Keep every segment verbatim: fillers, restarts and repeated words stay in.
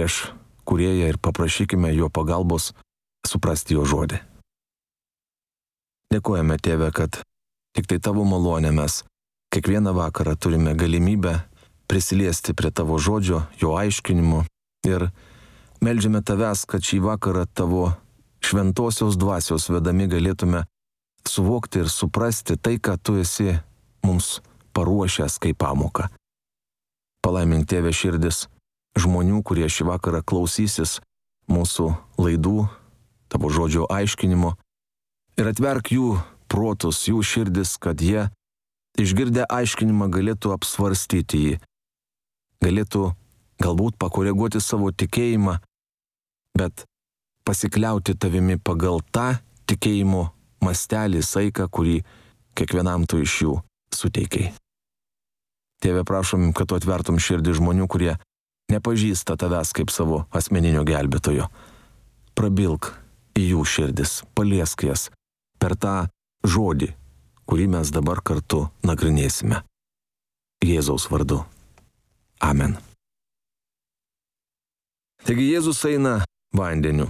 prieš Kūrėją ir paprašykime jo pagalbos suprasti jo žodį. Dėkojame, Tėve, kad tik tai tavo malonė mes kiekvieną vakarą turime galimybę prisiliesti prie tavo žodžio, jo aiškinimo ir meldžiame tavęs, kad šį vakarą tavo šventosios dvasios vedami galėtume suvokti ir suprasti tai, ką tu esi mums paruošęs kaip pamoką. Palaimink, Tėve, širdis žmonių, kurie šį vakarą klausysis mūsų laidų, tavo žodžio aiškinimo ir atverk jų protus, jų širdis, kad jie išgirdę aiškinimą galėtų apsvarstyti jį, galėtų galbūt pakoreguoti savo tikėjimą, bet pasikliauti tavimi pagal tą tikėjimo mastelį, saiką, kurį kiekvienam tu iš jų suteikiai. Tėve, prašom, kad tu atvertum širdį žmonių, kurie nepažįsta tavęs kaip savo asmeninio gelbėtojo. Prabilk į jų širdis, paliesk jas per tą žodį, kurį mes dabar kartu nagrinėsime. Jėzaus vardu. Amen. Taigi Jėzus eina vandeniu.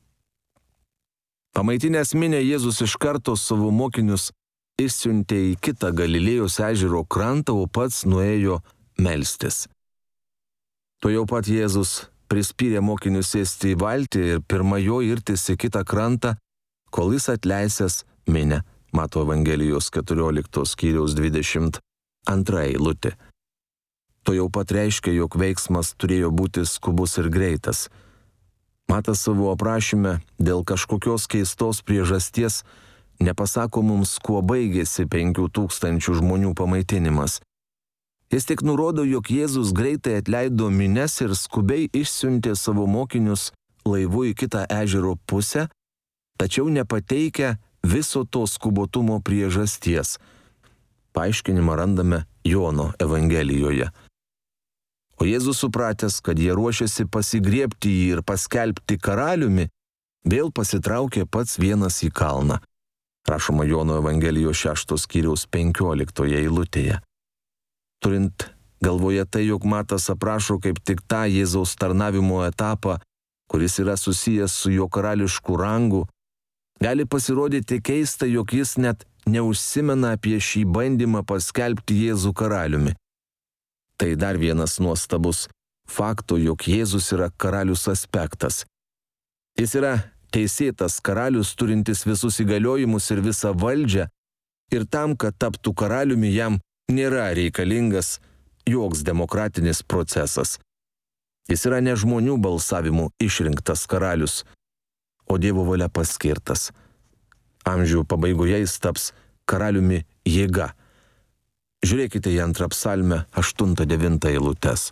Pamaitinęs minią Jėzus iš karto savo mokinius išsiuntė į kitą Galilėjos ežero krantą, o pats nuėjo melstis. Tuojau pat Jėzus prispyrė mokinius sėsti į valtį ir pirma jo irtis į kitą krantą, kol jis atleisęs minią. Mato Evangelijos keturioliktos skyriaus dvidešimt antra eilutė. Tuojau pat reiškia, jog veiksmas turėjo būti skubus ir greitas. Matas savo aprašyme dėl kažkokios keistos priežasties nepasako mums, kuo baigėsi penkių tūkstančių žmonių pamaitinimas. Jis tik nurodo, jog Jėzus greitai atleido minias ir skubiai išsiuntė savo mokinius laivu į kitą ežero pusę, tačiau nepateikia viso to skubotumo priežasties. Paaiškinimą randame Jono Evangelijoje. O Jėzus supratęs, kad jie ruošiasi pasigriebti jį ir paskelbti karaliumi, vėl pasitraukė pats vienas į kalną. Rašoma Jono Evangelijos šeštos skyriaus penkioliktoje eilutėje. Turint galvoje tai, jog Matas aprašo kaip tik tą Jėzaus tarnavimo etapą, kuris yra susijęs su jo karališku rangu, gali pasirodyti keista, jog jis net neužsimena apie šį bandymą paskelbti Jėzų karaliumi. Tai dar vienas nuostabus fakto, jog Jėzus yra karalius aspektas. Jis yra teisėtas karalius, turintis visus įgaliojimus ir visą valdžią, ir tam, kad taptų karaliumi, jam nėra reikalingas joks demokratinis procesas. Jis yra ne žmonių balsavimu išrinktas karalius, o Dievo valia paskirtas. Amžių pabaigoje jis taps karaliumi jėga. Žiūrėkite į antrą psalmę, aštuntą devintą eilutes.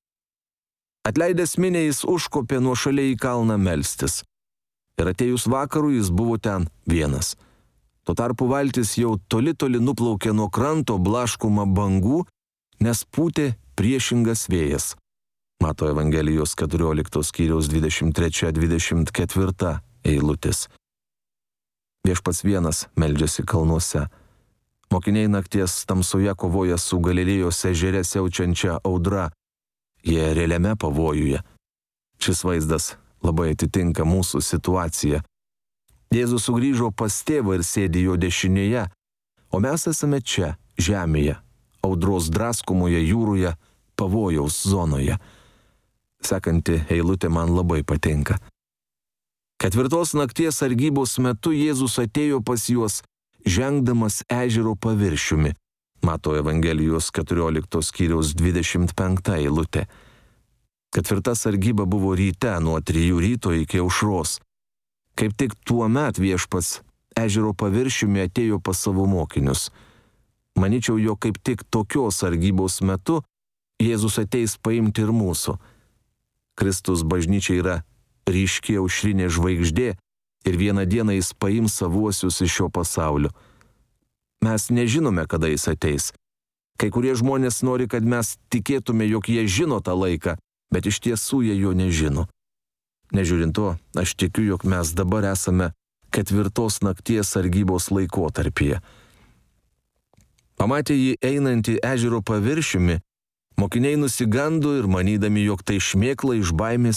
Atleidęs minią jis užkopė nuošaliai į kalną melstis. Ir atėjus vakarui jis buvo ten vienas. Tuo tarpu valtis jau toli toli nuplaukė nuo kranto blaškoma bangų, nes pūtė priešingas vėjas. Mato Evangelijos keturioliktos skyriaus dvidešimt trečia dvidešimt ketvirta eilutės. Viešpats vienas meldžiasi kalnuose. Mokiniai nakties tamsoje kovoja su Galilėjos ežere siaučiančia audra. Jie realiame pavojuje. Šis vaizdas labai atitinka mūsų situaciją. Jėzus sugrįžo pas tėvą ir sėdi jo dešinėje, o mes esame čia, žemėje, audros draskomoje jūroje, pavojaus zonoje. Sekanti eilutė man labai patinka. Ketvirtos nakties sargybos metu Jėzus atėjo pas juos, žengdamas ežero paviršiumi. Mato Evangelijos keturioliktos skyriaus dvidešimt penkta eilutė. Ketvirta sargyba buvo ryte nuo trijų ryto iki aušros. Kaip tik tuo met viešpats ežero paviršiumi atėjo pas savo mokinius. Manyčiau, jog kaip tik tokios sargybos metu Jėzus ateis paimti ir mūsų. Kristus bažnyčia yra ryški aušrinė žvaigždė ir vieną dieną jis paims savuosius iš šio pasaulio. Mes nežinome, kada jis ateis. Kai kurie žmonės nori, kad mes tikėtume, jog jie žino tą laiką, bet iš tiesų jie jo nežino. Nežiūrint to, aš tikiu, jog mes dabar esame ketvirtos nakties sargybos laikotarpyje. Pamatė jį einantį ežero paviršiumi, mokiniai nusigando ir manydami, jog tai šmėkla iš baimės